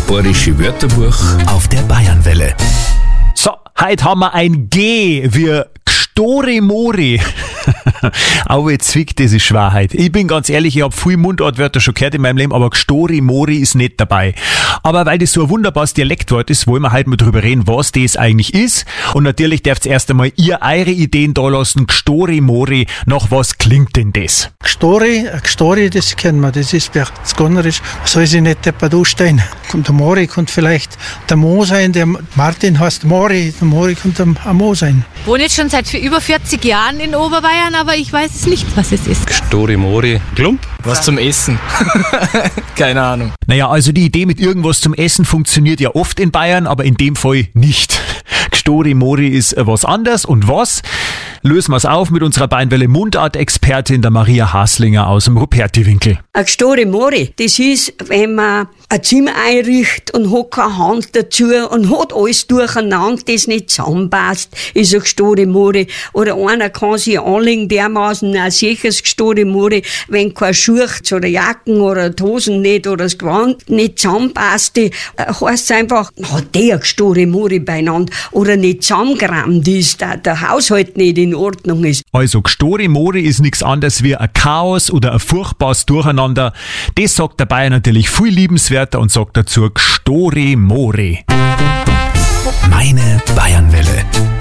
Bayerische Wörterbuch auf der Bayernwelle. So, heute haben wir ein G wie Gstorimori. Aber zwickt, das ist schwer heute. Ich bin ganz ehrlich, ich habe viel Mundartwörter schon gehört in meinem Leben, aber Gstorimori ist nicht dabei. Aber weil das so ein wunderbares Dialektwort ist, wollen wir halt mal drüber reden, was das eigentlich ist. Und natürlich dürft ihr erst einmal ihr eure Ideen da lassen. Gstorimori, nach was klingt denn das? Gstori, das kennen wir, das ist berchtesgadnerisch. Soll sich nicht deppert anstehen. Kommt der Mori, kommt vielleicht der Mo sein, der Martin heißt Mori, der Mori kommt der Mo sein. Ich wohne jetzt schon seit über 40 Jahren in Oberbayern, aber ich weiß es nicht, was es ist. Gstorimori. Klump? Was zum Essen. Keine Ahnung. Naja, also die Idee mit irgendwas zum Essen funktioniert ja oft in Bayern, aber in dem Fall nicht. Gstorimori ist was anderes und was? Lösen wir es auf mit unserer Bayernwelle Mundart-Expertin, der Maria Haslinger aus dem Ruperti-Winkel. Ein Gstorimori, das ist, wenn man ein Zimmer einrichtet und hat keine Hand dazu und hat alles durcheinander, das nicht zusammenpasst, ist ein Gstorimori. Oder einer kann sich anlegen, dermaßen ein sicheres Gstorimori, wenn kein Schuh oder Jacken oder die Hosen nicht oder das Gewand nicht zusammenpasst, heisst es einfach, hat der ein Gstorimori beieinander oder nicht zusammengerammt ist, der Haushalt nicht in Ordnung ist. Also Gstorimori ist nichts anderes wie ein Chaos oder ein furchtbares Durcheinander. Das sagt der Bayer natürlich viel liebenswerter und sagt dazu Gstorimori. Meine Bayernwelle.